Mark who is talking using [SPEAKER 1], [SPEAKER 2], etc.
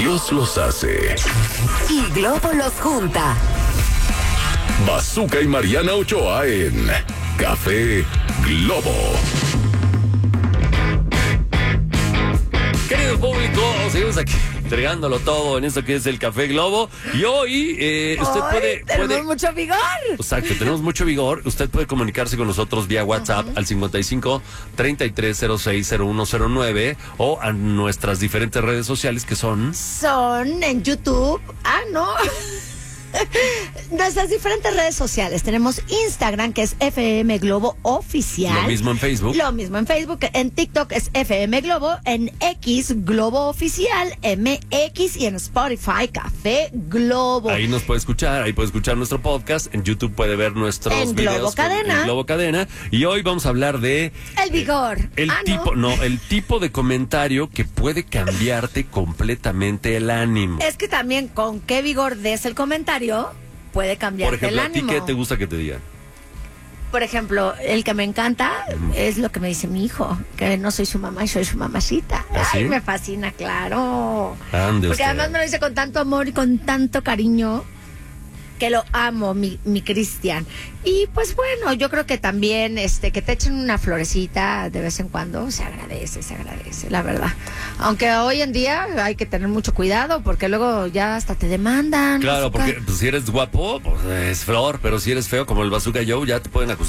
[SPEAKER 1] Dios los hace
[SPEAKER 2] y Globo los junta.
[SPEAKER 1] Bazooka y Mariana Ochoa en Café Globo.
[SPEAKER 3] Querido público, seguimos aquí entregándolo todo en esto que es el Café Globo. Y hoy usted
[SPEAKER 2] tenemos mucho vigor.
[SPEAKER 3] Exacto, tenemos mucho vigor. Usted puede comunicarse con nosotros vía WhatsApp al 55 3306 0109 o a nuestras diferentes redes sociales que son
[SPEAKER 2] en YouTube. Nuestras diferentes redes sociales. Tenemos Instagram, que es FM Globo Oficial.
[SPEAKER 3] Lo mismo en Facebook.
[SPEAKER 2] Lo mismo en Facebook. En TikTok es FM Globo. En X, Globo Oficial, MX. Y en Spotify, Café Globo.
[SPEAKER 3] Ahí nos puede escuchar, ahí puede escuchar nuestro podcast. En YouTube puede ver nuestros
[SPEAKER 2] en
[SPEAKER 3] videos
[SPEAKER 2] Globo Cadena.
[SPEAKER 3] En Globo Cadena. Y hoy vamos a hablar de
[SPEAKER 2] el vigor.
[SPEAKER 3] El tipo de comentario que puede cambiarte completamente el ánimo.
[SPEAKER 2] Es que también con qué vigor des el comentario puede cambiar el ánimo.
[SPEAKER 3] Por ejemplo, ¿a ti qué te gusta que te digan?
[SPEAKER 2] Por ejemplo, el que me encanta es lo que me dice mi hijo, que no soy su mamá y soy su mamacita.
[SPEAKER 3] ¿Ah, sí?
[SPEAKER 2] Ay, me fascina, claro.
[SPEAKER 3] Ande
[SPEAKER 2] porque
[SPEAKER 3] usted.
[SPEAKER 2] además me lo dice con tanto amor y con tanto cariño que lo amo, mi Cristian. Y pues bueno, yo creo que también que te echen una florecita de vez en cuando se agradece, la verdad. Aunque hoy en día hay que tener mucho cuidado porque luego ya hasta te demandan.
[SPEAKER 3] Claro,
[SPEAKER 2] Bazooka.
[SPEAKER 3] porque pues, si eres guapo, pues es flor, pero si eres feo como el Bazooka Joe, ya te pueden acusar.